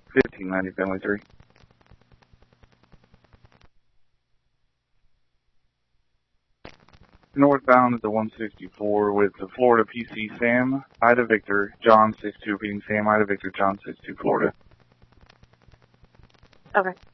1590 Family 3. Northbound at the 164 with the Florida PC Sam, Ida Victor, John 62 being Sam, Ida Victor, John 62 Florida. Okay.